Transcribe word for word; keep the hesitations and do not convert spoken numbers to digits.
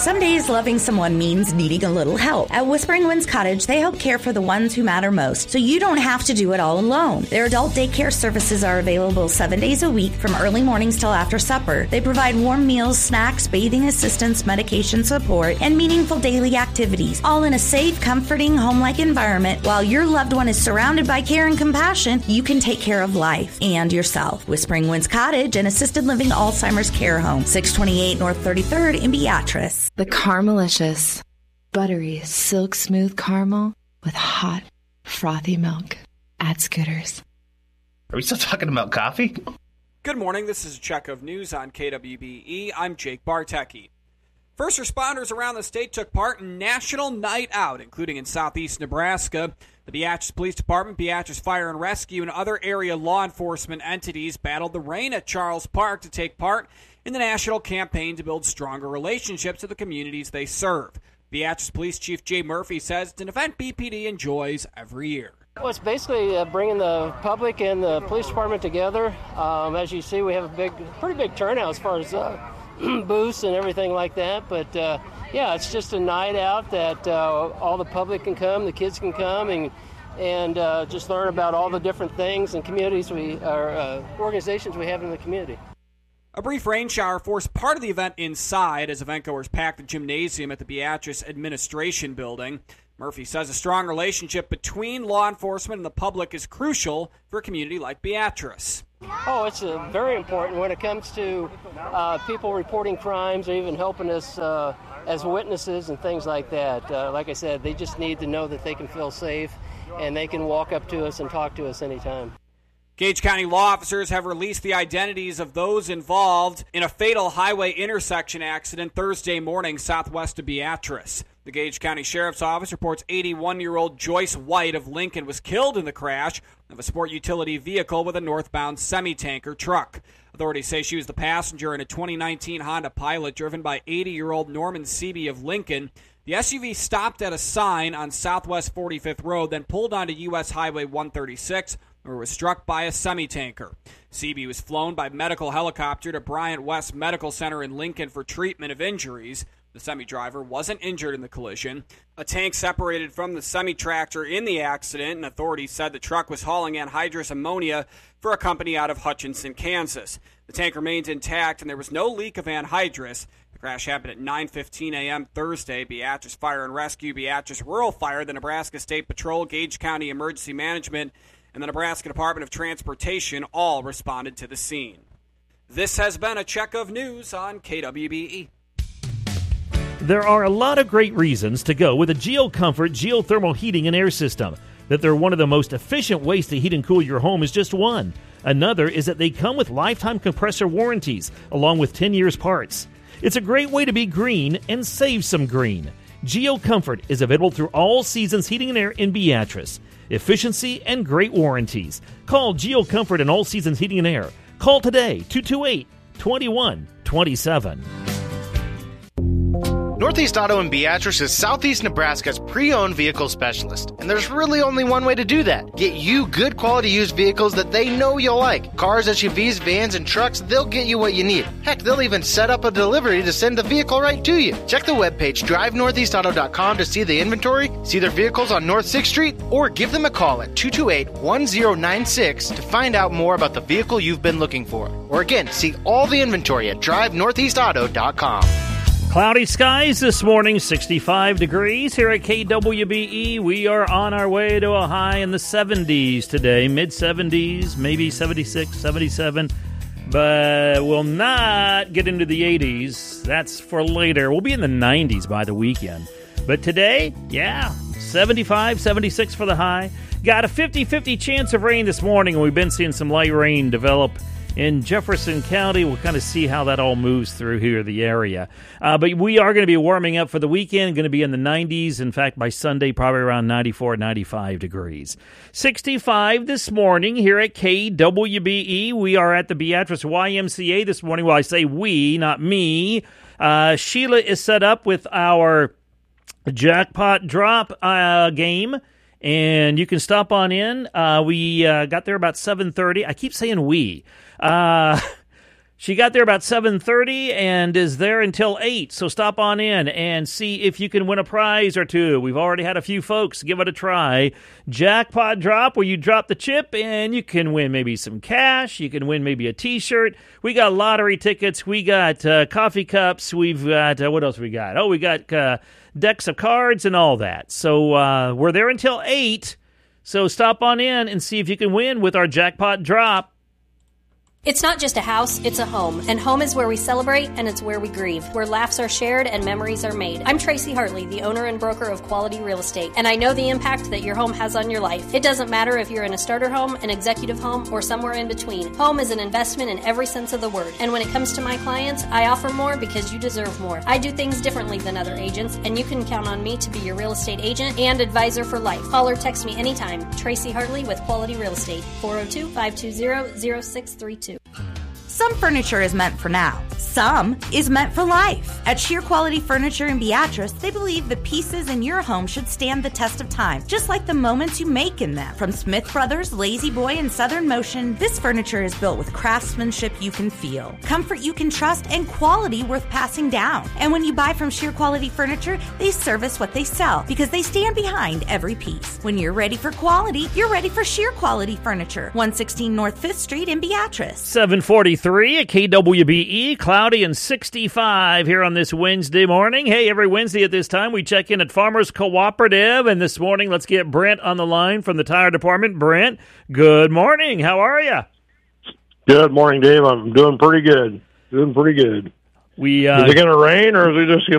Some days loving someone means needing a little help. At Whispering Winds Cottage, they help care for the ones who matter most, so you don't have to do it all alone. Their adult daycare services are available seven days a week from early mornings till after supper. They provide warm meals, snacks, bathing assistance, medication support, and meaningful daily activities, all in a safe, comforting, home-like environment. While your loved one is surrounded by care and compassion, you can take care of life and yourself. Whispering Winds Cottage, an assisted living Alzheimer's care home, six twenty-eight North thirty-third in Beatrice. The Caramelicious, buttery, silk smooth caramel with hot, frothy milk at Scooters. Are we still talking about coffee? Good morning. This is a check of news on K W B E. I'm Jake Bartecki. First responders around the state took part in National Night Out, including in southeast Nebraska. The Beatrice Police Department, Beatrice Fire and Rescue, and other area law enforcement entities battled the rain at Charles Park to take part in the national campaign to build stronger relationships with the communities they serve. Beatrice Police Chief Jay Murphy says it's an event B P D enjoys every year. Well, it's basically uh, bringing the public and the police department together. Um, as you see, we have a big, pretty big turnout as far as uh, booths and everything like that. But uh, yeah, it's just a night out that uh, all the public can come, the kids can come, and and uh, just learn about all the different things and communities we, or uh, organizations we have in the community. A brief rain shower forced part of the event inside as eventgoers packed the gymnasium at the Beatrice Administration Building. Murphy says a strong relationship between law enforcement and the public is crucial for a community like Beatrice. Oh, it's uh, very important when it comes to uh, people reporting crimes or even helping us uh, as witnesses and things like that. Uh, like I said, they just need to know that they can feel safe and they can walk up to us and talk to us anytime. Gage County law officers have released the identities of those involved in a fatal highway intersection accident Thursday morning southwest of Beatrice. The Gage County Sheriff's Office reports eighty-one-year-old Joyce White of Lincoln was killed in the crash of a sport utility vehicle with a northbound semi-tanker truck. Authorities say she was the passenger in a twenty nineteen Honda Pilot driven by eighty-year-old Norman Seeby of Lincoln. The S U V stopped at a sign on Southwest forty-fifth Road, then pulled onto U S Highway one thirty-six, where it was struck by a semi-tanker. Seeby was flown by medical helicopter to Bryant West Medical Center in Lincoln for treatment of injuries. The semi-driver wasn't injured in the collision. A tank separated from the semi-tractor in the accident, and authorities said the truck was hauling anhydrous ammonia for a company out of Hutchinson, Kansas. The tank remained intact, and there was no leak of anhydrous. The crash happened at nine fifteen a.m. Thursday. Beatrice Fire and Rescue, Beatrice Rural Fire, the Nebraska State Patrol, Gage County Emergency Management, and the Nebraska Department of Transportation all responded to the scene. This has been a check of news on K W B E. There are a lot of great reasons to go with a GeoComfort geothermal heating and air system. That they're one of the most efficient ways to heat and cool your home is just one. Another is that they come with lifetime compressor warranties, along with ten years parts. It's a great way to be green and save some green. GeoComfort is available through all seasons heating and air in Beatrice. Efficiency and great warranties. Call GeoComfort and All Seasons Heating and Air. Call today, two two eight, two one two seven. Northeast Auto in Beatrice is Southeast Nebraska's pre-owned vehicle specialist, and there's really only one way to do that. Get you good quality used vehicles that they know you'll like. Cars, S U Vs, vans, and trucks, they'll get you what you need. Heck, they'll even set up a delivery to send the vehicle right to you. Check the webpage drive northeast auto dot com to see the inventory, see their vehicles on North sixth Street, or give them a call at two two eight, one zero nine six to find out more about the vehicle you've been looking for. Or again, see all the inventory at drive northeast auto dot com. Cloudy skies this morning, sixty-five degrees here at K W B E. We are on our way to a high in the seventies today, mid-seventies, maybe seventy-six, seventy-seven, but we'll not get into the eighties. That's for later. We'll be in the nineties by the weekend. But today, yeah, seventy-five, seventy-six for the high. Got a fifty-fifty chance of rain this morning, and we've been seeing some light rain develop in Jefferson County. We'll kind of see how that all moves through here, the area. Uh, but we are going to be warming up for the weekend, going to be in the nineties. In fact, by Sunday, probably around ninety-four, ninety-five degrees. sixty-five this morning here at K W B E. We are at the Beatrice Y M C A this morning. Well, I say we, not me. Uh, Sheila is set up with our jackpot drop uh, game. And you can stop on in. Uh, we uh, got there about seven thirty. I keep saying we. Uh, She got there about seven thirty and is there until eight, so stop on in and see if you can win a prize or two. We've already had a few folks give it a try. Jackpot Drop, where you drop the chip and you can win maybe some cash. You can win maybe a T-shirt. We got lottery tickets. We got uh, coffee cups. We've got, uh, what else we got? Oh, we got uh, decks of cards and all that. So uh, we're there until eight, so stop on in and see if you can win with our Jackpot Drop. It's not just a house, it's a home. And home is where we celebrate and it's where we grieve, where laughs are shared and memories are made. I'm Tracy Hartley, the owner and broker of Quality Real Estate, and I know the impact that your home has on your life. It doesn't matter if you're in a starter home, an executive home, or somewhere in between. Home is an investment in every sense of the word. And when it comes to my clients, I offer more because you deserve more. I do things differently than other agents, and you can count on me to be your real estate agent and advisor for life. Call or text me anytime. Tracy Hartley with Quality Real Estate, four oh two, five two zero, zero six three two. Some furniture is meant for now. Some is meant for life. At Sheer Quality Furniture in Beatrice, they believe the pieces in your home should stand the test of time, just like the moments you make in them. From Smith Brothers, Lazy Boy, and Southern Motion, this furniture is built with craftsmanship you can feel, comfort you can trust, and quality worth passing down. And when you buy from Sheer Quality Furniture, they service what they sell because they stand behind every piece. When you're ready for quality, you're ready for Sheer Quality Furniture, one sixteen North fifth Street in Beatrice. seven forty-three at K W B E, cloudy and sixty-five here on this Wednesday morning. Hey, every Wednesday at this time, we check in at Farmers Cooperative, and this morning, let's get Brent on the line from the tire department. Brent, good morning. How are you? Good morning, Dave. I'm doing pretty good. Doing pretty good. We uh, Is it going to rain, or is it just